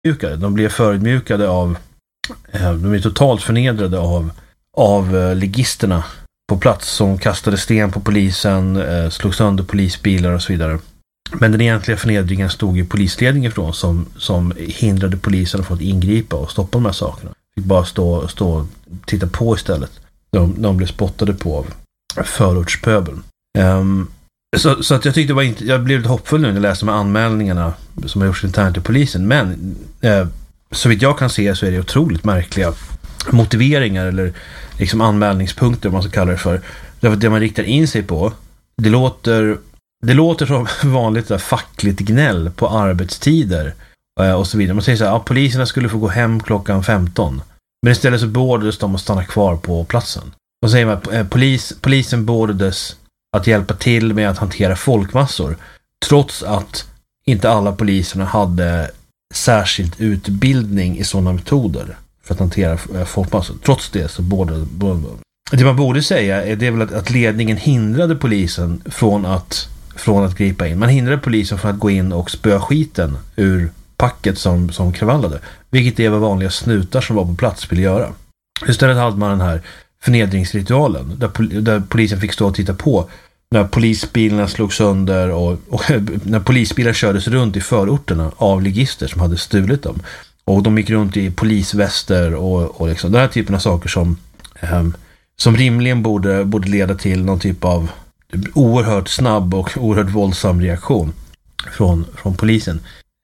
De blev förödmjukade av, de blev totalt förnedrade av ligisterna på plats som kastade sten på polisen, slog sönder polisbilar och så vidare. Men den egentliga förnedringen stod ju polisledningen ifrån som hindrade polisen från att ingripa och stoppa de här sakerna. Fick bara stå och titta på istället. De blev spottade på av förortspöbeln. Så att jag tyckte jag blev lite hoppfull nu när jag läste de här anmälningarna som har gjorts internt till polisen. Men så vitt jag kan se så är det otroligt märkliga motiveringar eller liksom anmälningspunkter, om man ska kalla det för. Därför att det man riktar in sig på, det låter som vanligt där fackligt gnäll på arbetstider och så vidare. Man säger så här, poliserna skulle få gå hem klockan 15. Men istället så beordrades de att stanna kvar på platsen. Och säger man att polisen beordrades att hjälpa till med att hantera folkmassor, trots att inte alla poliserna hade särskilt utbildning i sådana metoder för att hantera folkmassor. Trots det så det man borde säga är det väl att ledningen hindrade polisen från att gripa in. Man hindrade polisen från att gå in och spöa skiten ur packet som kravallade. Vilket är vad vanliga snutar som var på plats ville göra. Istället hade man den här förnedringsritualen där polisen fick stå och titta på när polisbilarna slog sönder och när polisbilar kördes runt i förorterna av ligister som hade stulit dem. Och de gick runt i polisväster och liksom den här typen av saker som rimligen borde leda till någon typ av oerhört snabb och oerhört våldsam reaktion från polisen.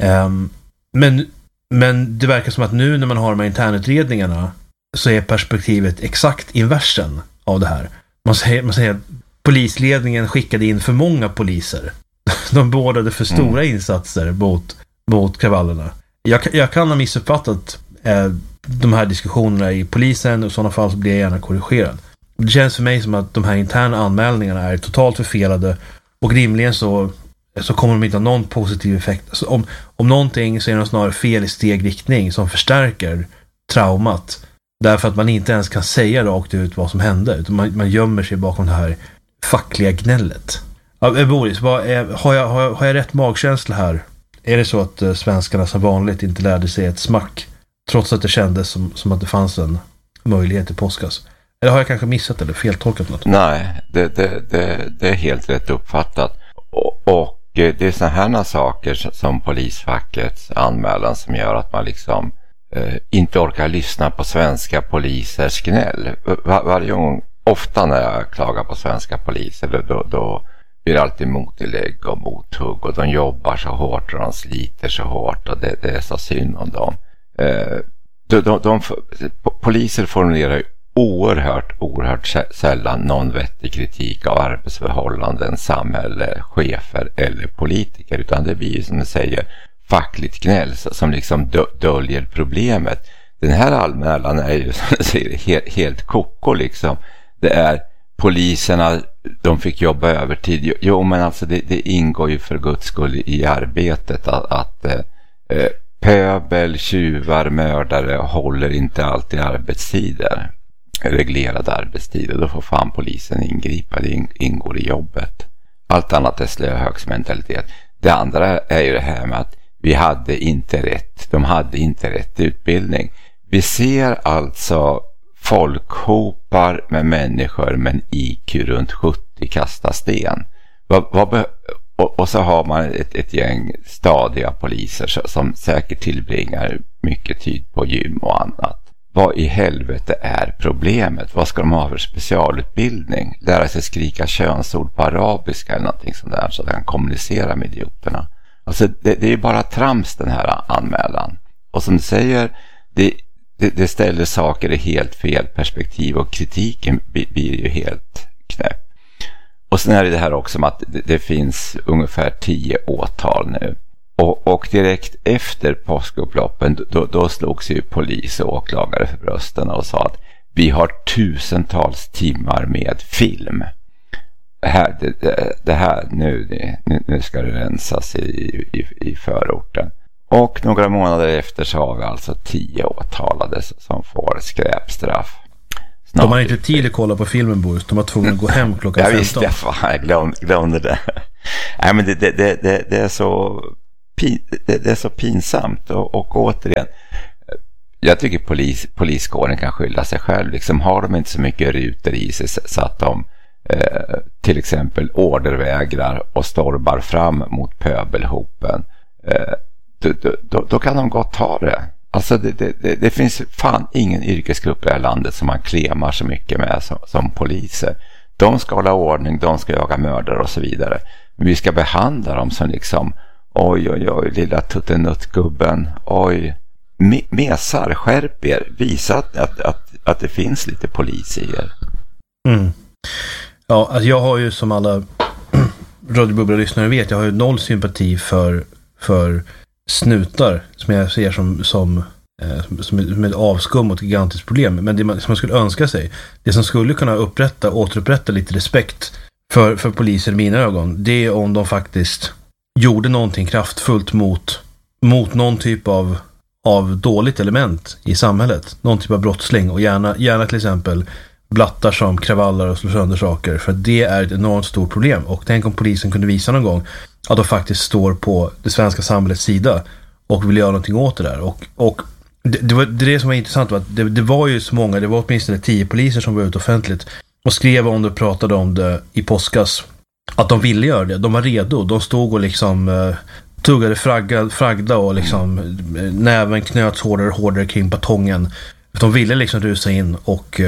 Men det verkar som att nu när man har de här internutredningarna så är perspektivet exakt inversen av det här. Man säger att polisledningen skickade in för många poliser. De beordrade för stora insatser mot kravallerna. Jag kan ha missuppfattat de här diskussionerna i polisen och i sådana fall så blir jag gärna korrigerad. Det känns för mig som att de här interna anmälningarna är totalt förfelade och rimligen så kommer de inte ha någon positiv effekt. Alltså om någonting så är det snarare fel i stegriktning som förstärker traumat därför att man inte ens kan säga rakt ut vad som hände utan man gömmer sig bakom det här fackliga gnället. Boris, har jag rätt magkänsla här? Är det så att svenskarna som vanligt inte lärde sig ett smack trots att det kändes som att det fanns en möjlighet till påskas? Eller har jag kanske missat eller feltolkat något? Nej, det är helt rätt uppfattat. Och det är sådana här saker som polisfackets anmälan som gör att man liksom inte orkar lyssna på svenska polisers gnäll. Varje gång, ofta när jag klagar på svenska poliser då blir det alltid motillägg och mothugg och de jobbar så hårt och de sliter så hårt och det är så synd om dem. Poliser formulerar oerhört sällan någon vettig kritik av arbetsförhållanden, samhälle, chefer eller politiker, utan det blir som du säger fackligt gnäll som liksom döljer problemet. Den här anmälan är ju som du säger helt koko liksom. Det är poliserna, de fick jobba övertid. Jo, men alltså det ingår ju för Guds skull i arbetet att pöbel, tjuvar, mördare håller inte alltid arbetstider. Reglerade arbetstider, då får fan polisen ingripa, det ingår i jobbet. Allt annat är slöhögsmentalitet. Det andra är ju det här med att de hade inte rätt utbildning. Vi ser alltså folkhopar med människor med en IQ runt 70 kasta sten. Och så har man ett gäng stadiga poliser som säkert tillbringar mycket tid på gym och annat. Vad i helvete är problemet? Vad ska de ha för specialutbildning? Lära sig skrika könsord på arabiska eller någonting sånt där så att de kan kommunicera med idioterna. Alltså det är bara trams den här anmälan. Och som du säger, det ställer saker i helt fel perspektiv och kritiken blir ju helt knäpp. Och sen är det här också att det finns ungefär 10 åtal nu. Och direkt efter påskupploppen då slogs ju polis och åklagare för brösten och sa att vi har tusentals timmar med film. Det här nu ska det rensas i förorten. Och några månader efter så har vi alltså 10 åtalade som får skräpstraff. De har inte tid att kolla på filmen, Boris. De var tvungna att gå hem klockan 15. Jag glömde det. Nej, men det är så det är så pinsamt och återigen, jag tycker poliskåren kan skylla sig själv. Liksom, har de inte så mycket rutor i sig så att de till exempel ordervägrar och stormar fram mot pöbelhopen, då kan de gott ta det. Alltså det finns fan ingen yrkesgrupp i det här landet som man klemar så mycket med som poliser. De ska hålla ordning, de ska jaga mördare och så vidare. Men vi ska behandla dem som liksom, oj, lilla tuttenuttgubben, oj, mesar, skärp er, visa att det finns lite polis i er. Mm. Ja, alltså jag har ju som alla radiobubbla-lyssnare vet, jag har ju noll sympati för snutar som jag ser som ett avskum och ett gigantiskt problem. Men det som man skulle önska sig, det som skulle kunna återupprätta lite respekt för poliser i mina ögon, det är om de faktiskt gjorde någonting kraftfullt mot någon typ av dåligt element i samhället. Någon typ av brottsling, och gärna till exempel blattar som kravallar och slår sönder saker, för det är ett enormt stort problem. Och tänk om polisen kunde visa någon gång att de faktiskt står på det svenska samhällets sida och vill göra någonting åt det där. Och det som var intressant var att det var ju så många, det var åtminstone 10 poliser som var ute offentligt och skrev om det och pratade om det i påskas, att de ville göra det. De var redo. De stod och liksom tuggade fragda och liksom näven knöts hårdare kring batongen. De ville liksom rusa in och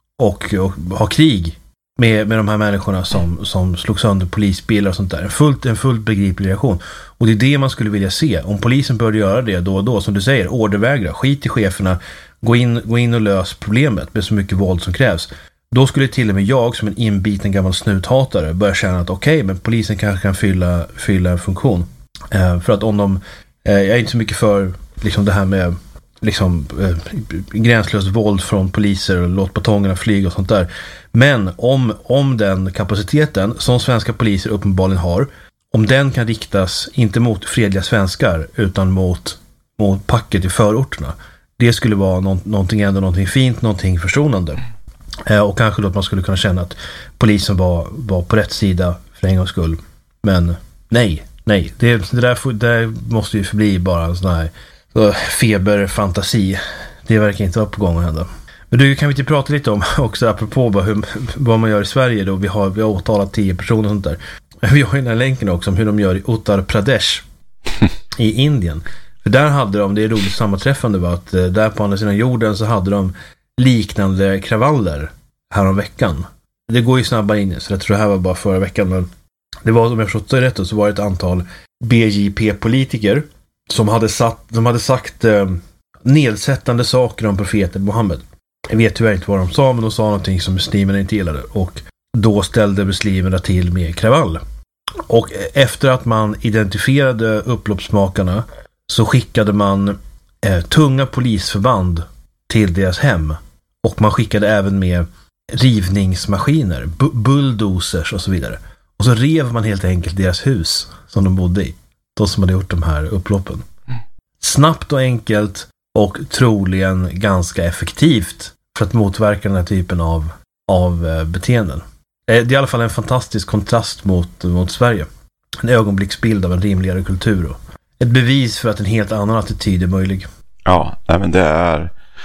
ha krig med de här människorna som slog sönder polisbilar och sånt där. En fullt begriplig reaktion. Och det är det man skulle vilja se. Om polisen började göra det då och då, som du säger, ordervägra, skit i cheferna, gå in och lös problemet med så mycket våld som krävs. Då skulle till och med jag som en inbiten gammal snuthatare börja känna att okej, men polisen kanske kan fylla en funktion. För att om de... jag är inte så mycket för liksom det här med liksom gränslöst våld från poliser och låt batongerna flyga och sånt där. Men om den kapaciteten som svenska poliser uppenbarligen har, om den kan riktas inte mot fredliga svenskar utan mot packet i förorterna, det skulle vara någonting fint, någonting försonande. Och kanske då att man skulle kunna känna att polisen var på rätt sida för en gångs skull. Men nej. Det där måste ju förbli bara en sån här feberfantasi. Det verkar inte vara på gång att hända. Men du, kan vi inte prata lite om också, apropå vad man gör i Sverige då? Vi har åtalat 10 personer och sånt där. Vi har ju den här länken också om hur de gör i Uttar Pradesh i Indien. För där hade de, det är roligt sammanträffande var att där på andra sidan jorden så hade de liknande kravaller här om veckan. Det går ju snabbare in, så jag tror det här var bara förra veckan, men det var, om jag förstått det rätt, så var det ett antal BJP-politiker som hade sagt nedsättande saker om profeten Mohammed. Jag vet tyvärr inte vad de sa, men de sa någonting som muslimerna inte gillade, och då ställde muslimerna till med kravall. Och efter att man identifierade upploppsmakarna så skickade man tunga polisförband till deras hem, och man skickade även med rivningsmaskiner, bulldozers och så vidare. Och så rev man helt enkelt deras hus som de bodde i, de som hade gjort de här upploppen. Snabbt och enkelt och troligen ganska effektivt för att motverka den här typen av beteenden. Det är i alla fall en fantastisk kontrast mot Sverige. En ögonblicksbild av en rimligare kultur och ett bevis för att en helt annan attityd är möjlig. Ja, men det är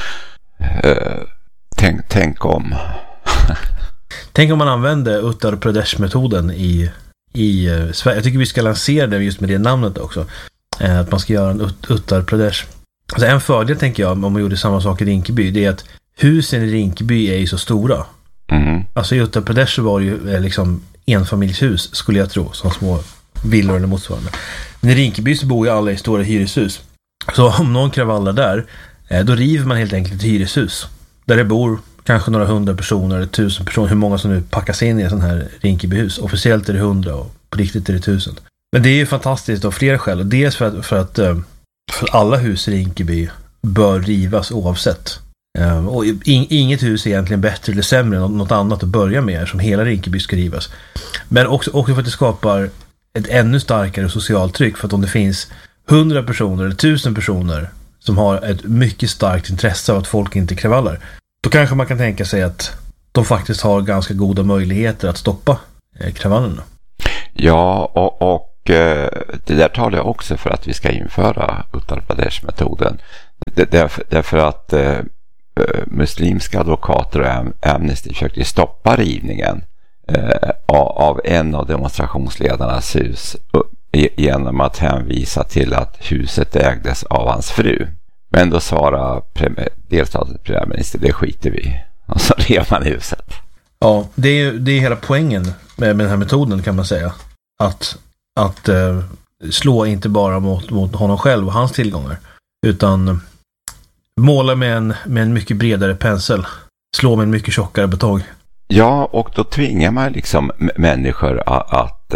tänk om. Tänk om man använde Uttar Pradesh-metoden i Sverige. Jag tycker vi ska lansera det just med det namnet också. Att man ska göra en Uttar Pradesh. Alltså en fördel, tänker jag, om man gjorde samma sak i Rinkeby, det är att husen i Rinkeby är ju så stora. Mm. Alltså i Uttar Pradesh så var det ju liksom enfamiljshus, skulle jag tro, som små villor eller motsvarande. Men i Rinkeby så bor ju alla i stora hyreshus. Så om någon kravallar där, då river man helt enkelt ett hyreshus. Där det bor kanske några 100 personer eller 1000 personer, hur många som nu packas in i en sån här Rinkebyhus. Officiellt är det 100 och på riktigt är det 1000. Men det är ju fantastiskt av flera skäl. Dels för att alla hus i Rinkeby bör rivas oavsett. Och inget hus är egentligen bättre eller sämre än något annat att börja med, som hela Rinkeby ska rivas. Men också för att det skapar ett ännu starkare socialt tryck, för att om det finns 100 personer eller 1000 personer som har ett mycket starkt intresse av att folk inte kravallar, då kanske man kan tänka sig att de faktiskt har ganska goda möjligheter att stoppa kravallerna. Ja, och det där talar jag också för att vi ska införa Uttar Pradesh-metoden. Därför att muslimska advokater och Amnesty försökte stoppa rivningen av en av demonstrationsledarnas hus genom att hänvisa till att huset ägdes av hans fru. Men då svarade delstatens premiärminister, det skiter vi. Och så rev man huset. Ja, det är hela poängen med den här metoden, kan man säga. Att slå inte bara mot honom själv och hans tillgångar, utan måla med en mycket bredare pensel. Slå med en mycket tjockare betong. Ja, och då tvingar man liksom människor att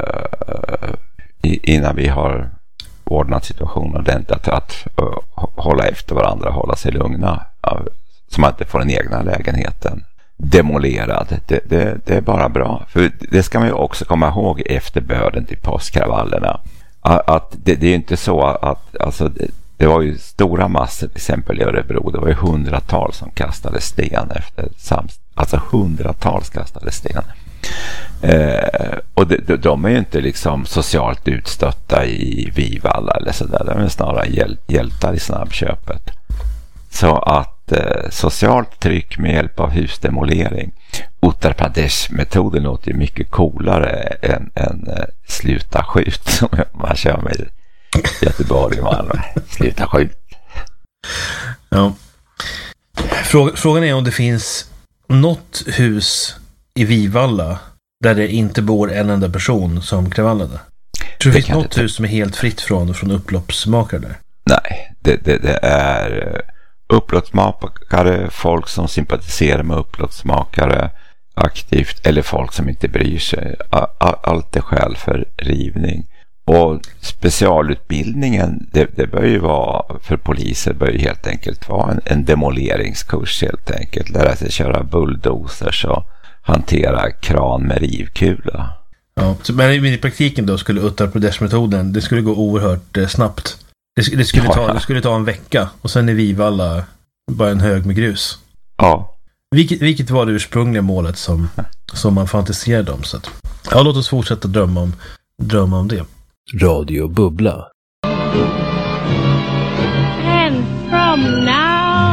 innan vi har ordnat situationen ordentligt att hålla efter varandra, hålla sig lugna, så man inte får den egna lägenheten demolerad. Det är bara bra. För det ska man ju också komma ihåg efter börden till påskkravallerna. Att det är ju inte så att alltså, det var ju stora massor, till exempel i Örebro. Det var ju hundratals som kastade sten efter alltså hundratals kastade sten. Och de är ju inte liksom socialt utstötta i Vivalla eller sådär. De är snarare hjältar i snabbköpet. Så att socialt tryck med hjälp av husdemolering. Uttar Pradesh-metoden låter ju mycket coolare än sluta skjut som man kör med i Göteborg och Malmö. Sluta skjut. Ja. Frågan är om det finns något hus i Vivalla där det inte bor en enda person som kravallade. Tror det finns något hus som är helt fritt från upploppsmakare där? Nej, det är upploppsmakare, folk som sympatiserar med upploppsmakare aktivt, eller folk som inte bryr sig. Allt är skäl för rivning. Och specialutbildningen, det bör ju vara för poliser, bör ju helt enkelt vara en demoleringskurs helt enkelt. Lära sig köra bulldozers och hantera kran med rivkula. Ja, men i praktiken då skulle Uttar Pradesh-metoden, det skulle gå oerhört snabbt. Det skulle ta en vecka och sen är Vivalla bara en hög med grus. Ja. Vilket var det ursprungliga målet som man fantiserade om. Så att, ja, låt oss fortsätta drömma om det. Radio Bubbla. And from now